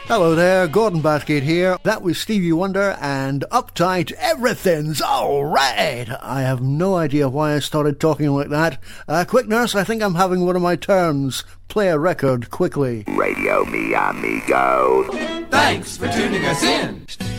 Hello there, Gordon Bathgate here. That was Stevie Wonder and Uptight, Everything's Alright. I have no idea why I started talking like that. Quick nurse, I think I'm having one of my terms. Play a record quickly. Radio Mi Amigo. Thanks for tuning us in.